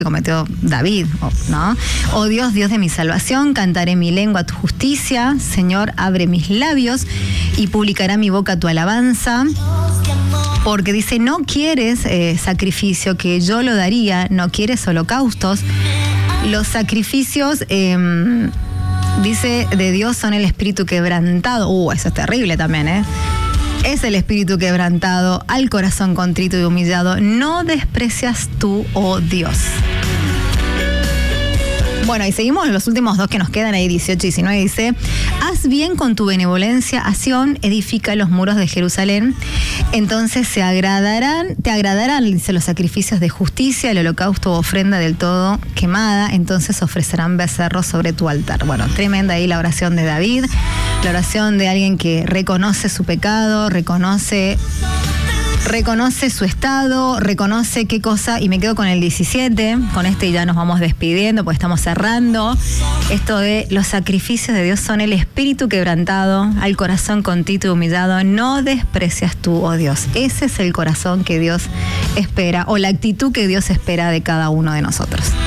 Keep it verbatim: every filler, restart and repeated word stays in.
cometió David, ¿no? Oh Dios, Dios de mi salvación, cantaré mi lengua tu justicia. Señor, abre mis labios y publicará mi boca tu alabanza. Porque dice, no quieres eh, sacrificio, que yo lo daría, no quieres holocaustos. Los sacrificios, eh, dice, de Dios son el espíritu quebrantado. Uh, eso es terrible también, ¿eh? Es el espíritu quebrantado, al corazón contrito y humillado. No desprecias tú, oh Dios. Bueno, y seguimos los últimos dos que nos quedan ahí, dieciocho y diecinueve, dice, haz bien con tu benevolencia a Sión, edifica los muros de Jerusalén, entonces se agradarán, te agradarán, dice, los sacrificios de justicia, el holocausto o ofrenda del todo quemada, entonces ofrecerán becerros sobre tu altar. Bueno, tremenda ahí la oración de David, la oración de alguien que reconoce su pecado, reconoce... Reconoce su estado, reconoce qué cosa, y me quedo con el diecisiete, con este ya nos vamos despidiendo porque estamos cerrando. Esto de los sacrificios de Dios son el espíritu quebrantado, al corazón contrito y humillado, no desprecias tú, oh Dios. Ese es el corazón que Dios espera, o la actitud que Dios espera de cada uno de nosotros.